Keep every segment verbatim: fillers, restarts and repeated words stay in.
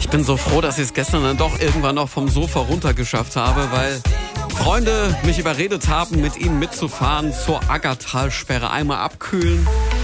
Ich bin so froh, dass ich es gestern dann doch irgendwann noch vom Sofa runtergeschafft habe, weil Freunde mich überredet haben, mit ihnen mitzufahren zur Aggertalsperre. Einmal abkühlen.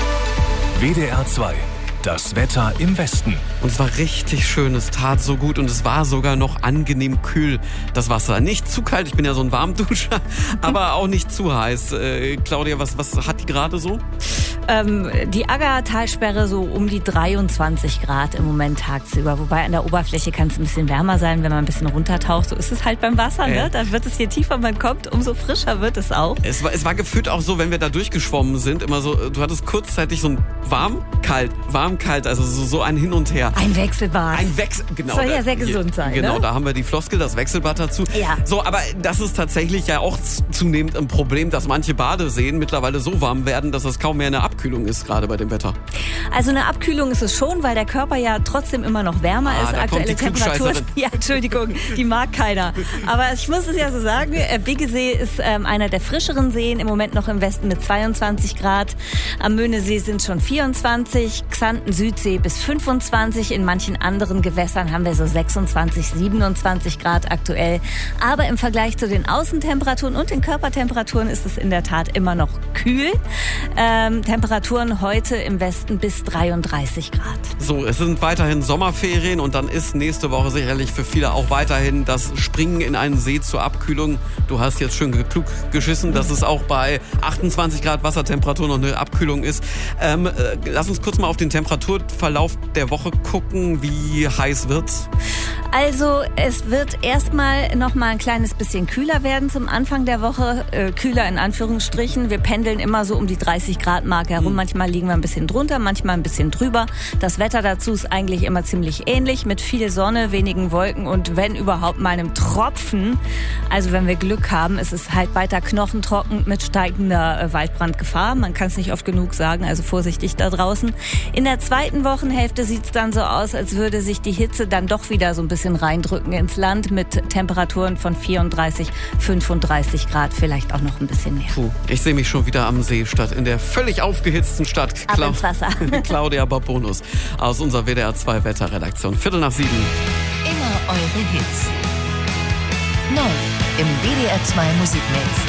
W D R zwei. Das Wetter im Westen. Und es war richtig schön, es tat so gut und es war sogar noch angenehm kühl, das Wasser. Nicht zu kalt, ich bin ja so ein Warmduscher, aber auch nicht zu heiß. Äh, Claudia, was, was hat die gerade so? Ähm, die Aggertalsperre so um die dreiundzwanzig Grad im Moment tagsüber. Wobei an der Oberfläche kann es ein bisschen wärmer sein, wenn man ein bisschen runtertaucht. So ist es halt beim Wasser, ne? Äh. Da wird es, je tiefer man kommt, umso frischer wird es auch. Es war, es war gefühlt auch so, wenn wir da durchgeschwommen sind, immer so, du hattest kurzzeitig so ein warm, kalt, warm, kalt, also so, so ein Hin und Her. Ein Wechselbad. Ein Wechsel, genau. Soll ja da, sehr gesund sein, Genau, ne? da haben wir die Floskel, das Wechselbad dazu. Ja. So, aber das ist tatsächlich ja auch zunehmend ein Problem, dass manche Badeseen mittlerweile so warm werden, dass das kaum mehr eine Abkühlung ist, gerade bei dem Wetter. Also eine Abkühlung ist es schon, weil der Körper ja trotzdem immer noch wärmer Ah, ist. da kommt die Temperaturen. Ja, Entschuldigung, die mag keiner. Aber ich muss es ja so sagen, Biggesee ist ähm, einer der frischeren Seen, im Moment noch im Westen mit zweiundzwanzig Grad. Am Möhnesee sind schon vierundzwanzig, Xanten Südsee bis fünfundzwanzig. In manchen anderen Gewässern haben wir so sechsundzwanzig, siebenundzwanzig Grad aktuell. Aber im Vergleich zu den Außentemperaturen und den Körpertemperaturen ist es in der Tat immer noch kühl. Ähm, Temperaturen heute im Westen bis dreiunddreißig Grad. So, es sind weiterhin Sommerferien und dann ist nächste Woche sicherlich für viele auch weiterhin das Springen in einen See zur Abkühlung. Du hast jetzt schön klug geschissen, dass es auch bei achtundzwanzig Grad Wassertemperatur noch eine Abkühlung ist. Ähm, äh, lass uns kurz mal auf den Temperaturverlauf der Woche gucken. Wie heiß wird's? Also es wird erstmal noch mal ein kleines bisschen kühler werden zum Anfang der Woche. Äh, kühler in Anführungsstrichen. Wir pendeln immer so um die dreißig Grad Marke herum. Hm. Manchmal liegen wir ein bisschen drunter, manchmal ein bisschen drüber. Das Wetter dazu ist eigentlich immer ziemlich ähnlich, mit viel Sonne, wenigen Wolken und wenn überhaupt mal einem Tropfen. Also wenn wir Glück haben, ist es halt weiter knochentrocken mit steigender äh, Waldbrandgefahr. Man kann es nicht oft genug sagen, also vorsichtig da draußen. In der zweiten Wochenhälfte sieht es dann so aus, als würde sich die Hitze dann doch wieder so ein bisschen reindrücken ins Land mit Temperaturen von vierunddreißig, fünfunddreißig Grad, vielleicht auch noch ein bisschen mehr. Puh, ich sehe mich schon wieder am See statt in der völlig aufgehitzten Stadt. Ab ins Wasser. Claudia Bobonus aus unserer W D R zwei Wetterredaktion. Viertel nach sieben. Immer eure Hits. Neu im W D R zwei Musikmix.